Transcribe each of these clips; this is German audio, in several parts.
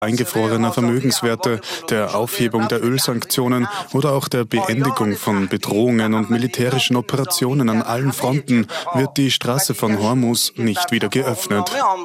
eingefrorener Vermögenswerte, der Aufhebung der Ölsanktionen oder auch der Beendigung von Bedrohungen und militärischen Operationen an allen Fronten wird die Straße von Hormuz nicht wieder geöffnet.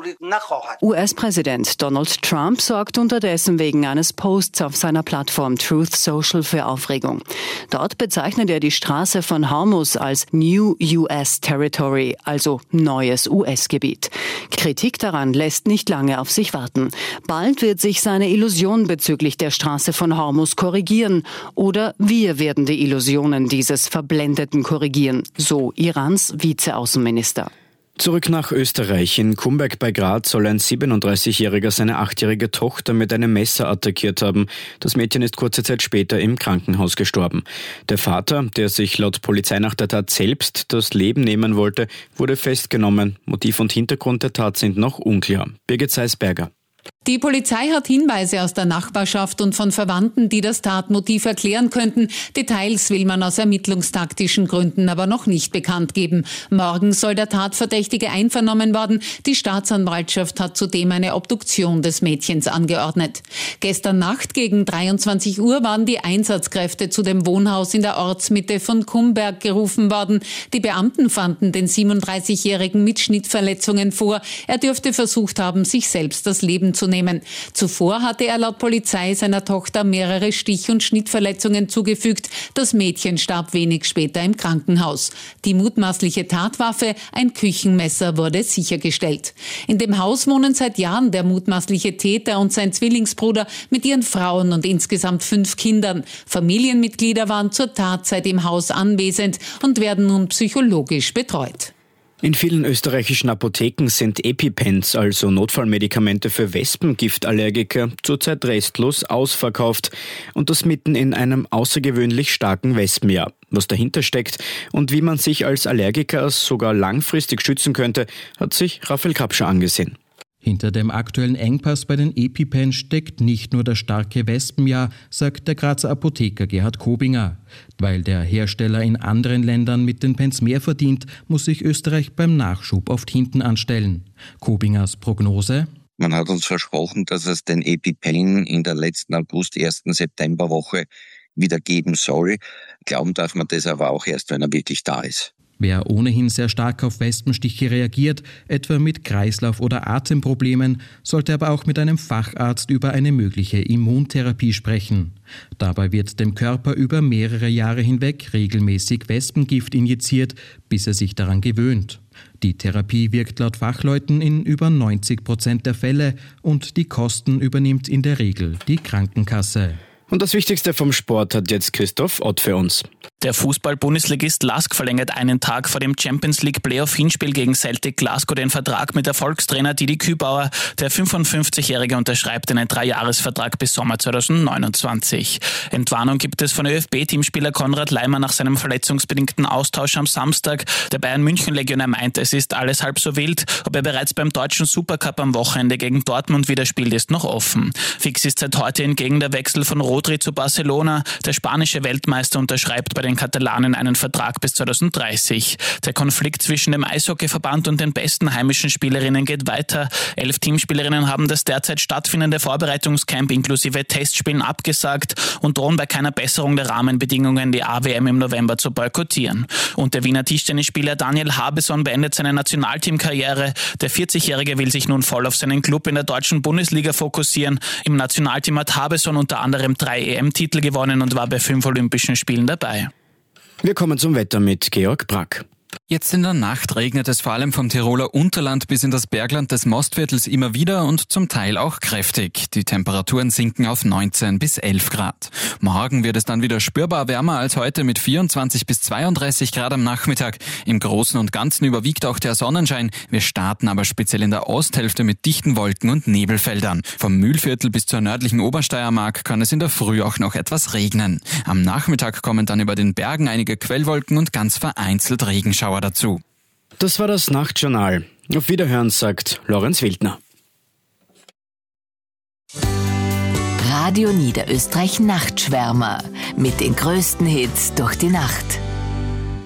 US-Präsident Donald Trump sorgt unterdessen wegen eines Posts auf seiner Plattform Truth Social für Aufregung. Dort bezeichnet er die Straße von Hormuz als New US Territory, also neues US-Gebiet. Kritik daran lässt nicht lange auf sich warten. Bald wird sich seine Illusion bezüglich der Straße von Hormuz korrigieren. Oder wir werden die Illusionen dieses Verblendeten korrigieren, so Irans Vizeaußenminister. Zurück nach Österreich. In Kumberg bei Graz soll ein 37-Jähriger seine 8-jährige Tochter mit einem Messer attackiert haben. Das Mädchen ist kurze Zeit später im Krankenhaus gestorben. Der Vater, der sich laut Polizei nach der Tat selbst das Leben nehmen wollte, wurde festgenommen. Motiv und Hintergrund der Tat sind noch unklar. Birgit Seisberger. Die Polizei hat Hinweise aus der Nachbarschaft und von Verwandten, die das Tatmotiv erklären könnten. Details will man aus ermittlungstaktischen Gründen aber noch nicht bekannt geben. Morgen soll der Tatverdächtige einvernommen werden. Die Staatsanwaltschaft hat zudem eine Obduktion des Mädchens angeordnet. Gestern Nacht gegen 23 Uhr waren die Einsatzkräfte zu dem Wohnhaus in der Ortsmitte von Kumberg gerufen worden. Die Beamten fanden den 37-Jährigen mit Schnittverletzungen vor. Er dürfte versucht haben, sich selbst das Leben zu nehmen. Zuvor hatte er laut Polizei seiner Tochter mehrere Stich- und Schnittverletzungen zugefügt. Das Mädchen starb wenig später im Krankenhaus. Die mutmaßliche Tatwaffe, ein Küchenmesser, wurde sichergestellt. In dem Haus wohnen seit Jahren der mutmaßliche Täter und sein Zwillingsbruder mit ihren Frauen und insgesamt 5 Kindern. Familienmitglieder waren zur Tatzeit im Haus anwesend und werden nun psychologisch betreut. In vielen österreichischen Apotheken sind EpiPens, also Notfallmedikamente für Wespengiftallergiker, zurzeit restlos ausverkauft. Und das mitten in einem außergewöhnlich starken Wespenjahr. Was dahinter steckt und wie man sich als Allergiker sogar langfristig schützen könnte, hat sich Raphael Kapscher angesehen. Hinter dem aktuellen Engpass bei den EpiPens steckt nicht nur das starke Wespenjahr, sagt der Grazer Apotheker Gerhard Kobinger. Weil der Hersteller in anderen Ländern mit den Pens mehr verdient, muss sich Österreich beim Nachschub oft hinten anstellen. Kobingers Prognose? Man hat uns versprochen, dass es den EpiPen in der letzten August, 1. Septemberwoche wieder geben soll. Glauben darf man das aber auch erst, wenn er wirklich da ist. Wer ohnehin sehr stark auf Wespenstiche reagiert, etwa mit Kreislauf- oder Atemproblemen, sollte aber auch mit einem Facharzt über eine mögliche Immuntherapie sprechen. Dabei wird dem Körper über mehrere Jahre hinweg regelmäßig Wespengift injiziert, bis er sich daran gewöhnt. Die Therapie wirkt laut Fachleuten in über 90% der Fälle und die Kosten übernimmt in der Regel die Krankenkasse. Und das Wichtigste vom Sport hat jetzt Christoph Ott für uns. Der Fußball-Bundesligist LASK verlängert einen Tag vor dem Champions-League-Playoff-Hinspiel gegen Celtic Glasgow den Vertrag mit Erfolgstrainer Didi Kübauer. Der 55-Jährige unterschreibt einen 3-Jahres-Vertrag bis Sommer 2029. Entwarnung gibt es von ÖFB-Teamspieler Konrad Leimer nach seinem verletzungsbedingten Austausch am Samstag. Der Bayern-München-Legionär meint, es ist alles halb so wild. Ob er bereits beim deutschen Supercup am Wochenende gegen Dortmund wieder spielt, ist noch offen. Fix ist seit heute hingegen der Wechsel von Rodri zu Barcelona. Der spanische Weltmeister unterschreibt bei den Katalanen einen Vertrag bis 2030. Der Konflikt zwischen dem Eishockeyverband und den besten heimischen Spielerinnen geht weiter. 11 Teamspielerinnen haben das derzeit stattfindende Vorbereitungscamp inklusive Testspielen abgesagt und drohen bei keiner Besserung der Rahmenbedingungen die AWM im November zu boykottieren. Und der Wiener Tischtennisspieler Daniel Habeson beendet seine Nationalteamkarriere. Der 40-Jährige will sich nun voll auf seinen Club in der deutschen Bundesliga fokussieren. Im Nationalteam hat Habeson unter anderem 3 EM-Titel gewonnen und war bei 5 Olympischen Spielen dabei. Wir kommen zum Wetter mit Georg Brack. Jetzt in der Nacht regnet es vor allem vom Tiroler Unterland bis in das Bergland des Mostviertels immer wieder und zum Teil auch kräftig. Die Temperaturen sinken auf 19 bis 11 Grad. Morgen wird es dann wieder spürbar wärmer als heute mit 24 bis 32 Grad am Nachmittag. Im Großen und Ganzen überwiegt auch der Sonnenschein. Wir starten aber speziell in der Osthälfte mit dichten Wolken und Nebelfeldern. Vom Mühlviertel bis zur nördlichen Obersteiermark kann es in der Früh auch noch etwas regnen. Am Nachmittag kommen dann über den Bergen einige Quellwolken und ganz vereinzelt Regenschauer dazu. Das war das Nachtjournal. Auf Wiederhören, sagt Lorenz Wildner. Radio Niederösterreich Nachtschwärmer mit den größten Hits durch die Nacht.